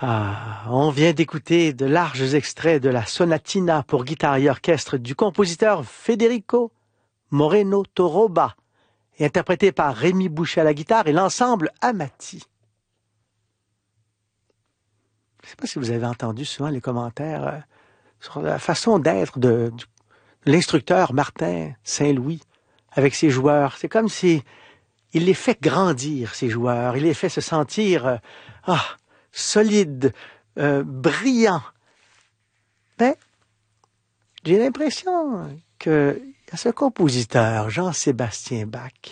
Ah, on vient d'écouter de larges extraits de la sonatina pour guitare et orchestre du compositeur Federico Moreno Toroba, et interprété par Rémi Boucher à la guitare et l'ensemble Amati. Je ne sais pas si vous avez entendu souvent les commentaires sur la façon d'être de l'instructeur Martin Saint-Louis avec ses joueurs. C'est comme si il les fait grandir, ces joueurs. Il les fait se sentir solides, brillants. Mais j'ai l'impression que ce compositeur, Jean-Sébastien Bach,